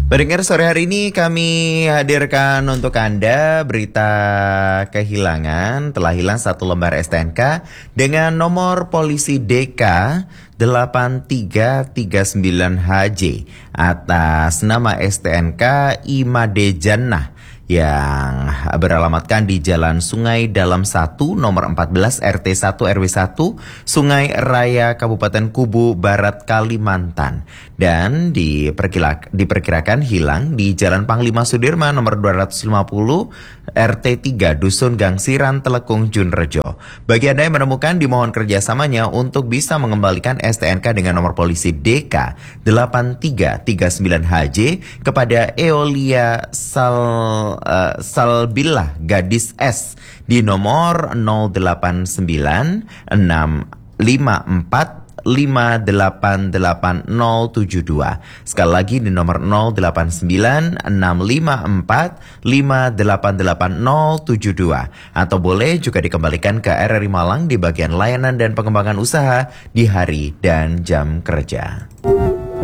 Pendengar, sore hari ini kami hadirkan untuk Anda berita kehilangan. Telah hilang satu lembar STNK dengan nomor polisi DK 8339HJ atas nama STNK Imade Jannah yang beralamatkan di Jalan Sungai Dalam 1 nomor 14 RT 1 RW 1 Sungai Raya Kabupaten Kubu Barat Kalimantan dan diperkirakan hilang di Jalan Panglima Sudirman nomor 250 RT 3 Dusun Gangsiran Telekung Junrejo. Bagi Anda yang menemukan, dimohon kerjasamanya untuk bisa mengembalikan STNK dengan nomor polisi DK 8339HJ kepada Eolia Salbillah Gadis S di nomor 089654588072. Sekali lagi di nomor 089654588072, atau boleh juga dikembalikan ke RRI Malang di bagian layanan dan pengembangan usaha di hari dan jam kerja.